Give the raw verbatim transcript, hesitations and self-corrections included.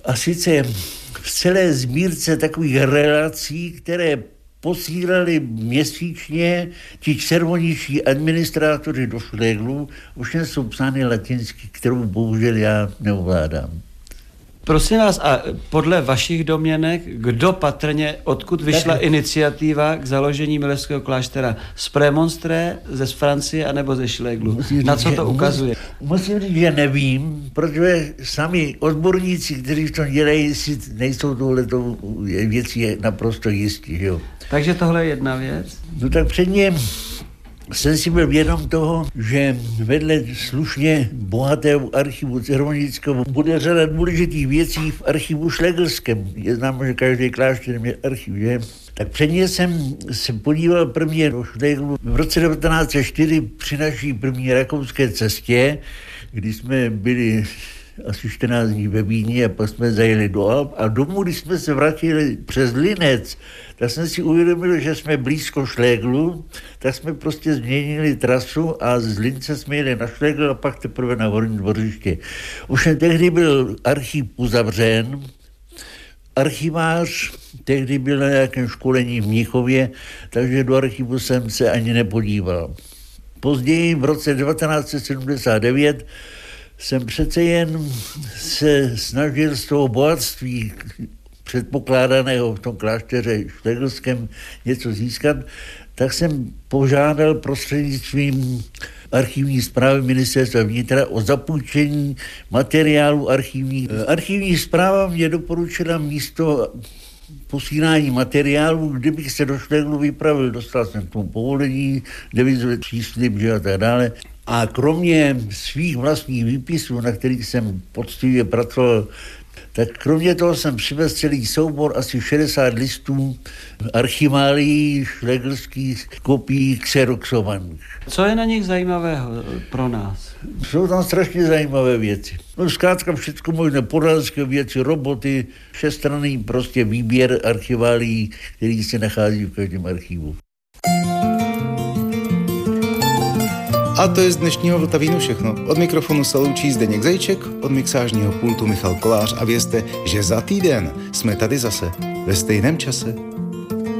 A sice v celé sbírce takových relací, které posílali měsíčně ti červoničtí administrátoři do Šléglu, už jen jsou psány latinsky, kterou bohužel já neovládám. Prosím vás, a podle vašich domněnek, kdo patrně, odkud vyšla tak iniciativa k založení milevského kláštera? Z Prémonstré, ze Francie, anebo ze Šléglu? Na co to ukazuje? Musím říct, že nevím, protože sami odborníci, kteří v tom dělají, si nejsou tohletou věcí naprosto jistí. Jo. Takže tohle je jedna věc? No tak předně jsem si byl vědom toho, že vedle slušně bohatého archivu Cervonického bude řada důležitých věcí v archivu šlégelském. Je známo, že každý klášter je archiv, že? Tak předně jsem se podíval prvně do Šléglu v roce devatenáct set čtyři při naší první rakouské cestě, kdy jsme byli asi čtrnáct dní ve Vídni a pak jsme zajeli do Alp a domů, když jsme se vrátili přes Linec, tak jsem si uvědomil, že jsme blízko Šléglu, tak jsme prostě změnili trasu a z Lince jsme jeli na Šlégl a pak teprve na Horní Dvořiště. Už tehdy byl archiv uzavřen, archivář tehdy byl na nějakém školení v Mnichově, takže do archivu jsem se ani nepodíval. Později v roce devatenáct set sedmdesát devět jsem přece jen se snažil z toho bohatství předpokládaného v tom klášteře šlégelském něco získat, tak jsem požádal prostřednictvím archivní správy ministerstva vnitra o zapůjčení materiálu archivních. Archivní správa mě doporučila místo posílání materiálu, kdybych se do Šléglu vypravil, dostal jsem k tomu povolení, devizové příslib, že a tak dále. A kromě svých vlastních výpisů, na kterých jsem poctivě pracoval, tak kromě toho jsem přivez celý soubor asi šedesát listů archiválií šlégelských kopií xeroxovaných. Co je na nich zajímavého pro nás? Jsou tam strašně zajímavé věci. No zkrátka všechno možné podlazské věci, roboty, všestranný prostě výběr archiválií, který se nachází v každém archivu. A to je z dnešního Vltavínu všechno. Od mikrofonu se loučí Zdeněk Zajíček, od mixážního pultu Michal Kolář a vězte, že za týden jsme tady zase ve stejném čase.